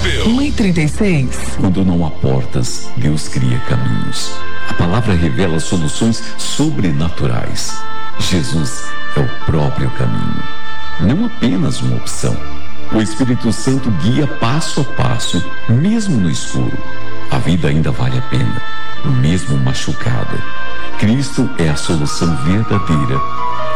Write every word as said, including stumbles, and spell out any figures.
Incomparável. uma e trinta e seis. Quando não há portas, Deus cria caminhos. A palavra revela soluções sobrenaturais. Jesus é o próprio caminho, não apenas uma opção. O Espírito Santo guia passo a passo, mesmo no escuro. A vida ainda vale a pena, mesmo machucada. Cristo é a solução verdadeira